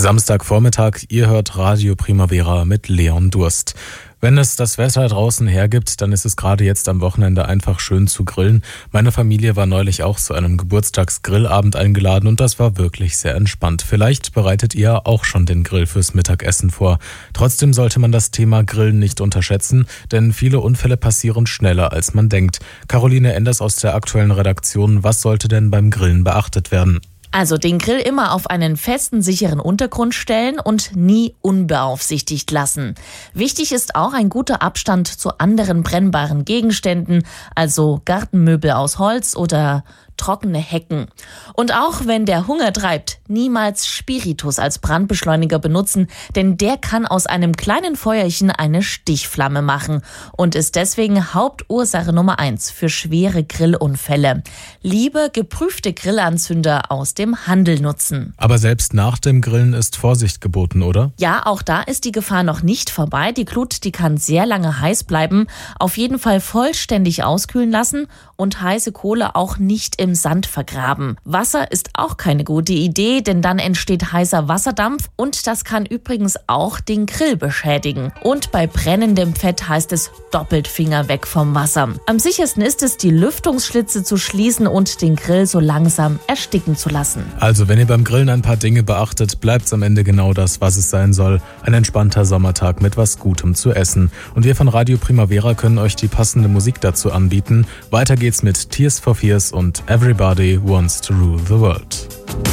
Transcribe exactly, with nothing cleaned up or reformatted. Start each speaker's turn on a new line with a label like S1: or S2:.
S1: Samstagvormittag, ihr hört Radio Primavera mit Leon Durst. Wenn es das Wetter draußen hergibt, dann ist es gerade jetzt am Wochenende einfach schön zu grillen. Meine Familie war neulich auch zu einem Geburtstagsgrillabend eingeladen und das war wirklich sehr entspannt. Vielleicht bereitet ihr auch schon den Grill fürs Mittagessen vor. Trotzdem sollte man das Thema Grillen nicht unterschätzen, denn viele Unfälle passieren schneller, als man denkt. Caroline Enders aus der aktuellen Redaktion, was sollte denn beim Grillen beachtet werden?
S2: Also den Grill immer auf einen festen, sicheren Untergrund stellen und nie unbeaufsichtigt lassen. Wichtig ist auch ein guter Abstand zu anderen brennbaren Gegenständen, also Gartenmöbel aus Holz oder trockene Hecken. Und auch wenn der Hunger treibt, niemals Spiritus als Brandbeschleuniger benutzen, denn der kann aus einem kleinen Feuerchen eine Stichflamme machen und ist deswegen Hauptursache Nummer eins für schwere Grillunfälle. Lieber geprüfte Grillanzünder aus dem Handel nutzen.
S1: Aber selbst nach dem Grillen ist Vorsicht geboten, oder?
S2: Ja, auch da ist die Gefahr noch nicht vorbei. Die Glut, die kann sehr lange heiß bleiben. Auf jeden Fall vollständig auskühlen lassen und heiße Kohle auch nicht im Sand vergraben. Wasser ist auch keine gute Idee, denn dann entsteht heißer Wasserdampf und das kann übrigens auch den Grill beschädigen. Und bei brennendem Fett heißt es doppelt Finger weg vom Wasser. Am sichersten ist es, die Lüftungsschlitze zu schließen und den Grill so langsam ersticken zu lassen.
S1: Also wenn ihr beim Grillen ein paar Dinge beachtet, bleibt's am Ende genau das, was es sein soll. Ein entspannter Sommertag mit was Gutem zu essen. Und wir von Radio Primavera können euch die passende Musik dazu anbieten. Weiter geht's mit Tears for Fears und Everybody Wants to Rule the World.